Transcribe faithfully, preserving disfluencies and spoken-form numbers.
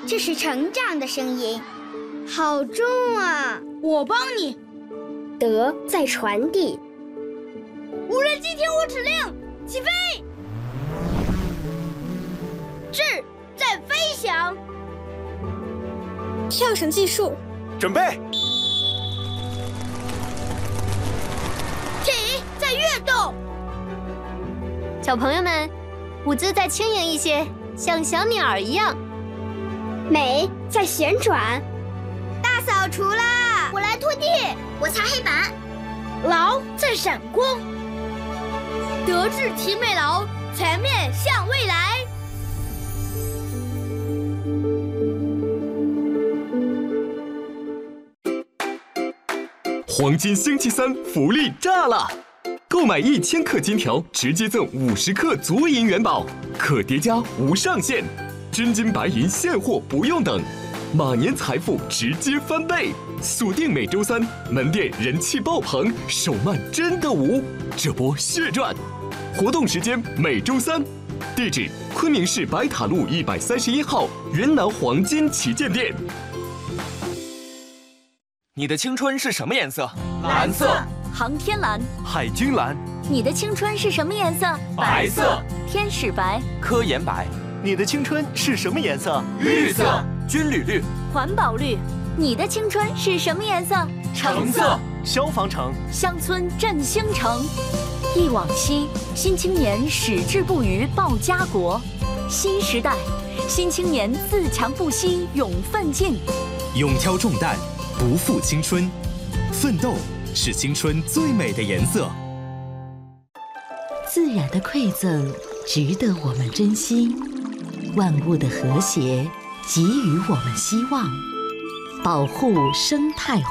这是成长的声音，好重啊！ 我帮你。 德在传递。 无人机听我指令，起飞！智在飞翔。 跳绳技术， 准备。 体在跃动。 小朋友们，舞姿再轻盈一些，像小鸟儿一样。 美在旋转。 大扫除啦！我来拖地，我擦黑板。 劳在闪光。德智体美劳，全面向未来。 黄金星期三福利炸了！购买一千克金条，直接赠五十克足银元宝，可叠加无上限，真金白银现货不用等，马年财富直接翻倍！锁定每周三，门店人气爆棚，手慢真的无，这波血赚！活动时间每周三，地址昆明市白塔路一百三十一号云南黄金旗舰店。 你的青春是什么颜色？ 蓝色。 航天蓝。 海军蓝。 你的青春是什么颜色？ 白色。 天使白。 科研白。 你的青春是什么颜色？ 绿色。 军旅绿。 环保绿。你的青春是什么颜色？ 橙色。 消防橙。 乡村振兴城。忆往昔，新青年矢志不渝报家国。新时代，新青年自强不息勇奋进。 勇挑重担，不负青春，奋斗是青春最美的颜色。 自然的馈赠值得我们珍惜，万物的和谐给予我们希望，保护生态